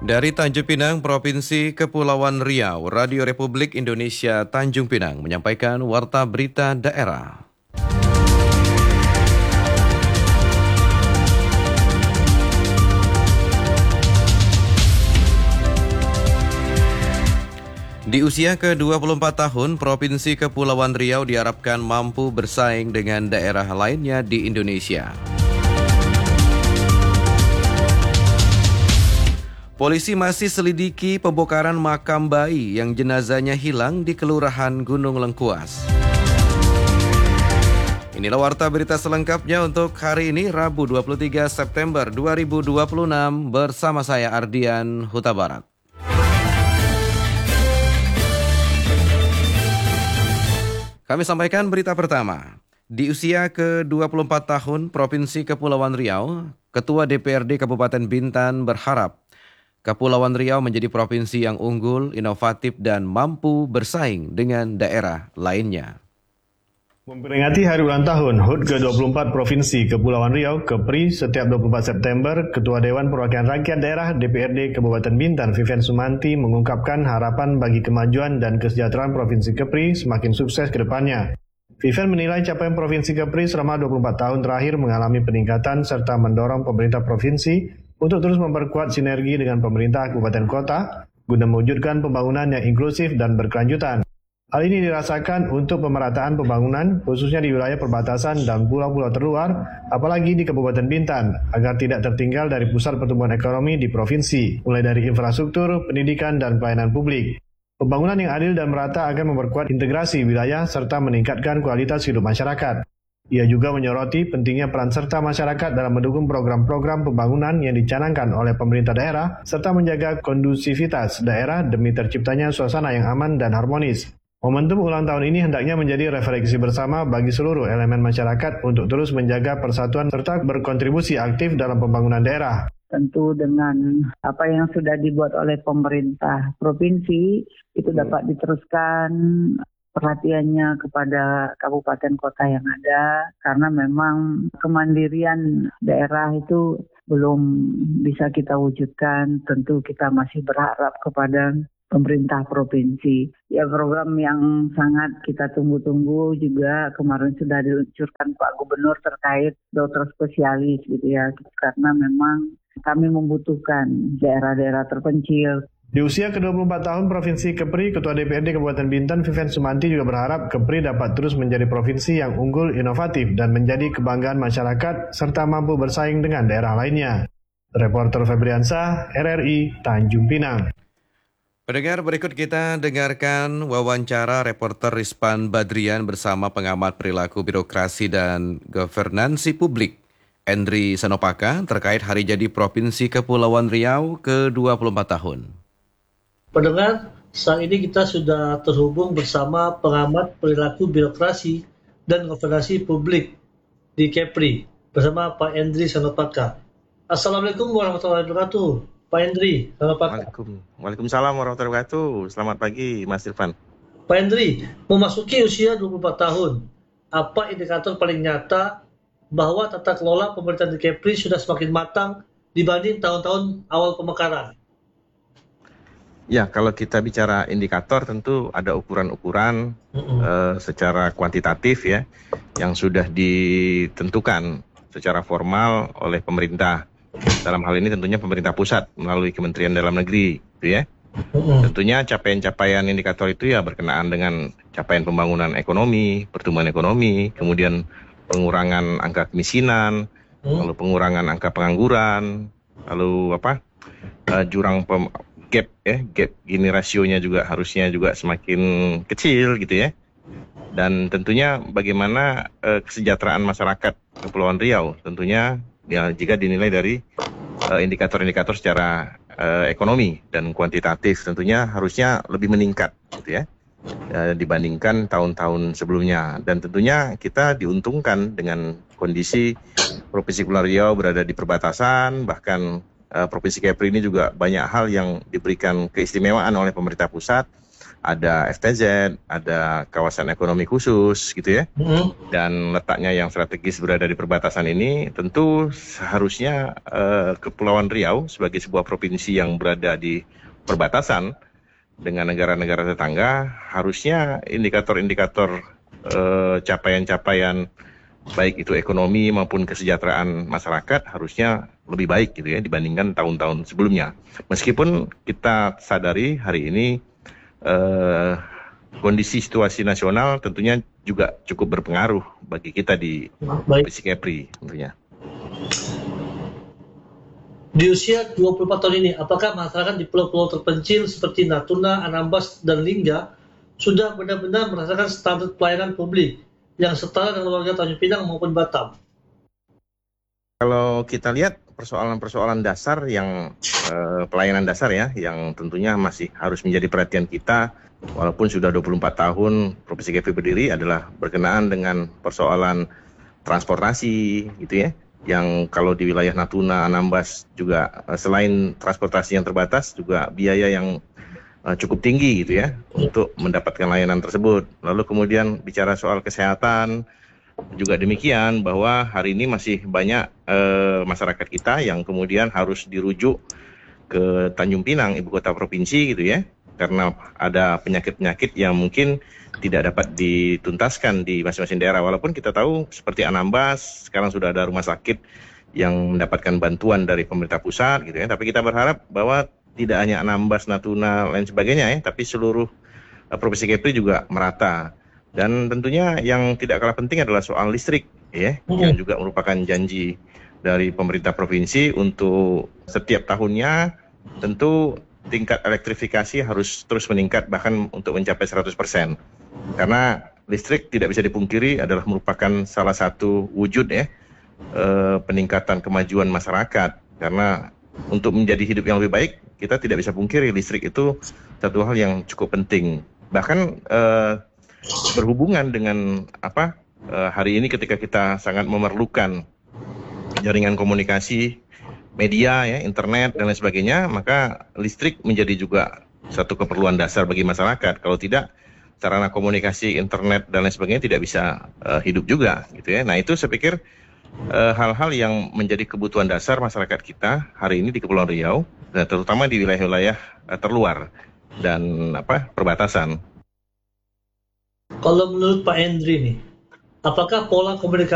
Dari Tanjung Pinang, Provinsi Kepulauan Riau, Radio Republik Indonesia Tanjung Pinang menyampaikan Warta Berita Daerah. Di usia ke-24 tahun, Provinsi Kepulauan Riau diharapkan mampu bersaing dengan daerah lainnya di Indonesia. Polisi masih selidiki pembongkaran makam bayi yang jenazahnya hilang di Kelurahan Gunung Lengkuas. Inilah warta berita selengkapnya untuk hari ini, Rabu 23 September 2026 bersama saya Ardian Huta Barat. Kami sampaikan berita pertama. Di usia ke-24 tahun, Provinsi Kepulauan Riau, Ketua DPRD Kabupaten Bintan berharap Kepulauan Riau menjadi provinsi yang unggul, inovatif, dan mampu bersaing dengan daerah lainnya. Memperingati hari ulang tahun HUT ke-24 Provinsi Kepulauan Riau, KEPRI, setiap 24 September, Ketua Dewan Perwakilan Rakyat Daerah DPRD Kabupaten Bintan, Vivian Sumanti, mengungkapkan harapan bagi kemajuan dan kesejahteraan Provinsi KEPRI semakin sukses ke depannya. Vivian menilai capaian Provinsi KEPRI selama 24 tahun terakhir mengalami peningkatan serta mendorong pemerintah provinsi untuk terus memperkuat sinergi dengan pemerintah kabupaten kota guna mewujudkan pembangunan yang inklusif dan berkelanjutan. Hal ini dirasakan untuk pemerataan pembangunan khususnya di wilayah perbatasan dan pulau-pulau terluar, apalagi di Kabupaten Bintan, agar tidak tertinggal dari pusat pertumbuhan ekonomi di provinsi, mulai dari infrastruktur, pendidikan, dan pelayanan publik. Pembangunan yang adil dan merata akan memperkuat integrasi wilayah serta meningkatkan kualitas hidup masyarakat. Ia juga menyoroti pentingnya peran serta masyarakat dalam mendukung program-program pembangunan yang dicanangkan oleh pemerintah daerah serta menjaga kondusivitas daerah demi terciptanya suasana yang aman dan harmonis. Momentum ulang tahun ini hendaknya menjadi refleksi bersama bagi seluruh elemen masyarakat untuk terus menjaga persatuan serta berkontribusi aktif dalam pembangunan daerah. Tentu dengan apa yang sudah dibuat oleh pemerintah provinsi itu dapat diteruskan perhatiannya kepada kabupaten kota yang ada, karena memang kemandirian daerah itu belum bisa kita wujudkan. Tentu kita masih berharap kepada pemerintah provinsi. Ya, program yang sangat kita tunggu-tunggu juga kemarin sudah diluncurkan Pak Gubernur terkait dokter spesialis gitu ya, karena memang kami membutuhkan daerah-daerah terpencil. Di usia ke-24 tahun Provinsi KEPRI, Ketua DPRD Kabupaten Bintan Vivian Sumanti juga berharap KEPRI dapat terus menjadi provinsi yang unggul, inovatif, dan menjadi kebanggaan masyarakat serta mampu bersaing dengan daerah lainnya. Reporter Febriansah, RRI, Tanjung Pinang. Pendengar, berikut kita dengarkan wawancara reporter Rispan Badrian bersama pengamat perilaku birokrasi dan governansi publik, Endri Sanopaka, terkait hari jadi Provinsi Kepulauan Riau ke-24 tahun. Pendengar, saat ini kita sudah terhubung bersama pengamat perilaku birokrasi dan governansi publik di KEPRI bersama Pak Endri Sanopaka. Assalamualaikum warahmatullahi wabarakatuh, Pak Endri Sanopaka. Waalaikumsalam warahmatullahi wabarakatuh. Selamat pagi, Mas Irfan. Pak Endri, memasuki usia 24 tahun, apa indikator paling nyata bahwa tata kelola pemerintahan di KEPRI sudah semakin matang dibanding tahun-tahun awal pemekaran? Ya, kalau kita bicara indikator tentu ada ukuran-ukuran secara kuantitatif ya, yang sudah ditentukan secara formal oleh pemerintah. Dalam hal ini tentunya pemerintah pusat melalui Kementerian Dalam Negeri, gitu ya. Tentunya capaian-capaian indikator itu ya berkenaan dengan capaian pembangunan ekonomi, pertumbuhan ekonomi, kemudian pengurangan angka kemiskinan, lalu pengurangan angka pengangguran, lalu jurang gap gini rasionya juga harusnya juga semakin kecil gitu ya. Dan tentunya bagaimana kesejahteraan masyarakat Kepulauan Riau tentunya ya, jika dinilai dari indikator-indikator secara ekonomi dan kuantitatif tentunya harusnya lebih meningkat gitu ya, dibandingkan tahun-tahun sebelumnya. Dan tentunya kita diuntungkan dengan kondisi Provinsi Kepulauan Riau berada di perbatasan, bahkan Provinsi KEPRI ini juga banyak hal yang diberikan keistimewaan oleh pemerintah pusat. ada FTZ, ada kawasan ekonomi khusus gitu ya. Dan letaknya yang strategis berada di perbatasan ini, tentu seharusnya Kepulauan Riau sebagai sebuah provinsi yang berada di perbatasan dengan negara-negara tetangga, harusnya indikator-indikator capaian-capaian baik itu ekonomi maupun kesejahteraan masyarakat harusnya lebih baik gitu ya dibandingkan tahun-tahun sebelumnya. Meskipun kita sadari hari ini kondisi situasi nasional tentunya juga cukup berpengaruh bagi kita di Provinsi Kepri tentunya. Di usia 24 tahun ini, apakah masyarakat di pulau-pulau terpencil seperti Natuna, Anambas, dan Lingga sudah benar-benar merasakan standar pelayanan publik yang setara dengan warga Tanjung Pinang maupun Batam? Kalau kita lihat persoalan-persoalan dasar yang pelayanan dasar ya, yang tentunya masih harus menjadi perhatian kita, walaupun sudah 24 tahun Provinsi Kepri berdiri, adalah berkenaan dengan persoalan transportasi gitu ya, yang kalau di wilayah Natuna, Anambas juga selain transportasi yang terbatas, juga biaya yang cukup tinggi gitu ya, untuk mendapatkan layanan tersebut. Lalu kemudian bicara soal kesehatan, juga demikian, bahwa hari ini masih banyak masyarakat kita yang kemudian harus dirujuk ke Tanjung Pinang, ibu kota provinsi gitu ya, karena ada penyakit-penyakit yang mungkin tidak dapat dituntaskan di masing-masing daerah. Walaupun kita tahu seperti Anambas, sekarang sudah ada rumah sakit yang mendapatkan bantuan dari pemerintah pusat gitu ya, tapi kita berharap bahwa tidak hanya Anambas, Natuna, lain sebagainya ya, tapi seluruh Provinsi Kepri juga merata. Dan tentunya yang tidak kalah penting adalah soal listrik ya, yang juga merupakan janji dari pemerintah provinsi untuk setiap tahunnya tentu tingkat elektrifikasi harus terus meningkat bahkan untuk mencapai 100%. Karena listrik tidak bisa dipungkiri adalah merupakan salah satu wujud ya peningkatan kemajuan masyarakat. Karena untuk menjadi hidup yang lebih baik, kita tidak bisa pungkiri listrik itu satu hal yang cukup penting. Bahkan berhubungan dengan hari ini ketika kita sangat memerlukan jaringan komunikasi, media ya, internet dan lain sebagainya, maka listrik menjadi juga satu keperluan dasar bagi masyarakat. Kalau tidak, sarana komunikasi, internet dan lain sebagainya tidak bisa hidup juga gitu ya. Nah, itu saya pikir hal-hal yang menjadi kebutuhan dasar masyarakat kita hari ini di Kepulauan Riau, dan terutama di wilayah-wilayah terluar dan perbatasan. Kalau menurut Pak Endri nih, apakah pola komunikasi